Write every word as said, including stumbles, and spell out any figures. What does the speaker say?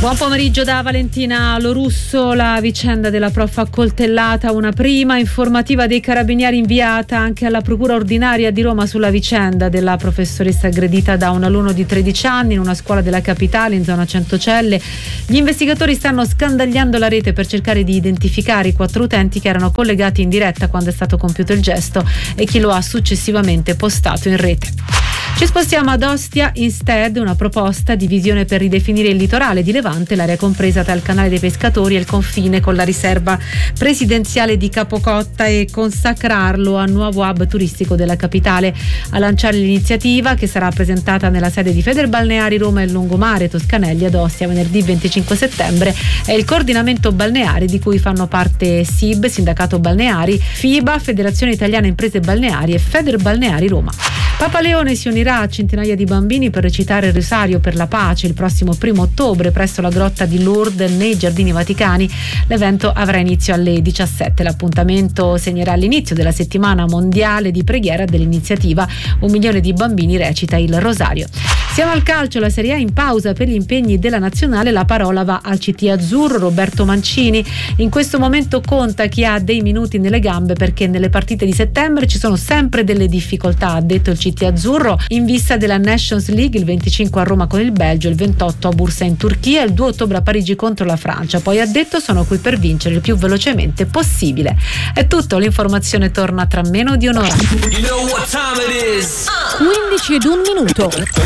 Buon pomeriggio da Valentina Lorusso. La vicenda della prof accoltellata, una prima informativa dei carabinieri inviata anche alla procura ordinaria di Roma sulla vicenda della professoressa aggredita da un alunno di tredici anni in una scuola della capitale in zona Centocelle. Gli investigatori stanno scandagliando la rete per cercare di identificare i quattro utenti che erano collegati in diretta quando è stato compiuto il gesto e chi lo ha successivamente postato in rete. Ci spostiamo ad Ostia Instead, una proposta di visione per ridefinire il litorale di Levante, l'area compresa tra il canale dei pescatori e il confine con la riserva presidenziale di Capocotta, e consacrarlo a nuovo hub turistico della capitale. A lanciare l'iniziativa, che sarà presentata nella sede di Federbalneari Roma e Lungomare Toscanelli ad Ostia venerdì venticinque settembre, è il coordinamento balneare di cui fanno parte S I B, Sindacato Balneari, FIBA, Federazione Italiana Imprese Balneari e Federbalneari Roma. Papa Leone si unirà a centinaia di bambini per recitare il Rosario per la pace il prossimo primo ottobre presso la grotta di Lourdes nei Giardini Vaticani. L'evento avrà inizio alle diciassette. L'appuntamento segnerà l'inizio della settimana mondiale di preghiera dell'iniziativa. Un milione di bambini recita il Rosario. Siamo al calcio, la Serie A in pausa per gli impegni della nazionale. La parola va al C T azzurro. Roberto Mancini in questo momento conta chi ha dei minuti nelle gambe, perché nelle partite di settembre ci sono sempre delle difficoltà, ha detto il C T azzurro, in vista della Nations League, il venticinque a Roma con il Belgio, il ventotto a Bursa in Turchia, il due ottobre a Parigi contro la Francia. Poi ha detto: sono qui per vincere il più velocemente possibile. È tutto, l'informazione torna tra meno di un'ora. You know what time it is? quindici ed un minuto.